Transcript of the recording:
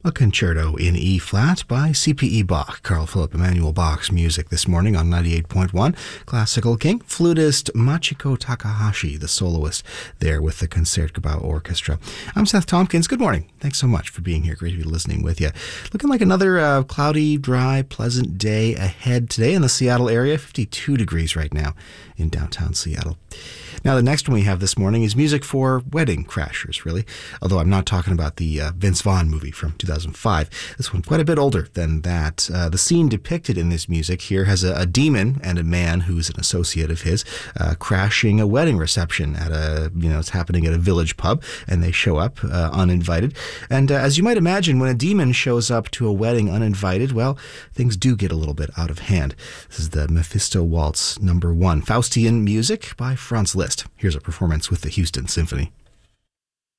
A concerto in E-flat by C.P.E. Bach, Carl Philipp Emanuel Bach's music this morning on 98.1. Classical King, flutist Machiko Takahashi, the soloist there with the Concertgebouw Orchestra. I'm Seth Tompkins. Good morning. Thanks so much for being here. Great to be listening with you. Looking like another cloudy, dry, pleasant day ahead today in the Seattle area. 52 degrees right now in downtown Seattle. Now, the next one we have this morning is music for wedding crashers, really. Although I'm not talking about the Vince Vaughn movie from 2005. This one quite a bit older than that. The scene depicted in this music here has a demon and a man who's an associate of his crashing a wedding reception at it's happening at a village pub, and they show up uninvited. And as you might imagine, when a demon shows up to a wedding uninvited, well, things do get a little bit out of hand. This is the Mephisto Waltz No. 1, Faustian music by Franz Liszt. Here's a performance with the Houston Symphony.